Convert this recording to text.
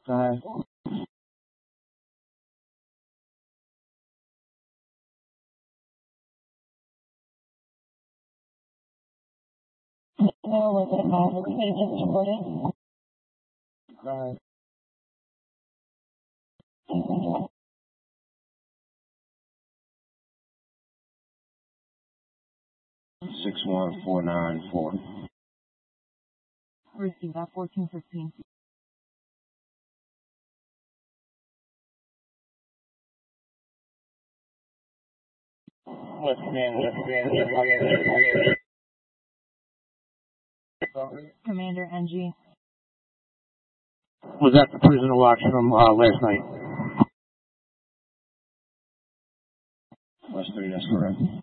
Aye. Aye. 61494. Receive at 1415. Commander NG. Was that the prisoner watch from last night? West 3, that's correct.